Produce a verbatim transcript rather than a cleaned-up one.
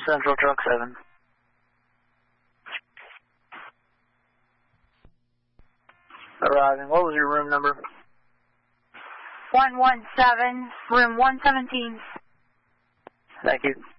Central Truck seven. Arriving. What was your room number? one one seven, room one seventeen. Thank you.